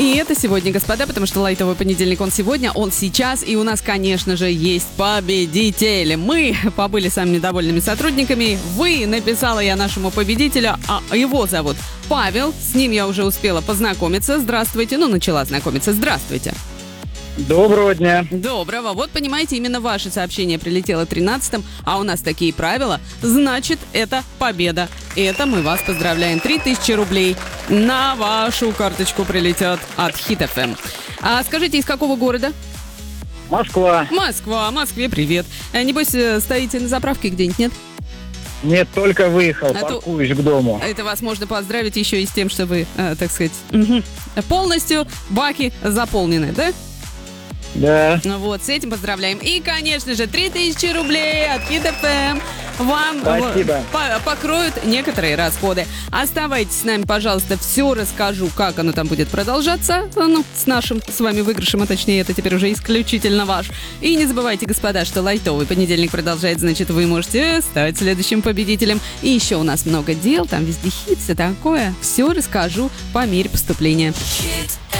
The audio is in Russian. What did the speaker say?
И это сегодня, господа, потому что лайтовый понедельник, он сегодня, он сейчас. И у нас, конечно же, есть победитель. Мы побыли самыми довольными сотрудниками. Написала я нашему победителю, а его зовут Павел. С ним я уже успела познакомиться. Здравствуйте. Начала знакомиться. Здравствуйте. Доброго дня. Доброго. Вот, понимаете, именно ваше сообщение прилетело 13-м, а у нас такие правила. Значит, это победа. Это мы вас поздравляем. 3000 рублей на вашу карточку прилетят от Hit FM. А скажите, из какого города? Москва. Москве привет. Небось, стоите на заправке где-нибудь, нет? Нет, только выехал, паркуюсь к дому. Это вас можно поздравить еще и с тем, что вы, так сказать, полностью баки заполнены, да? Да. Вот, с этим поздравляем. И, конечно же, 3000 рублей от Hit FM вам покроют некоторые расходы. Оставайтесь с нами, пожалуйста, все расскажу, как оно там будет продолжаться. С нашим с вами выигрышем, а точнее, это теперь уже исключительно ваш. И не забывайте, господа, что лайтовый понедельник продолжает, значит, вы можете стать следующим победителем. И еще у нас много дел, там везде хит, все такое. Все расскажу по мере поступления. Hit.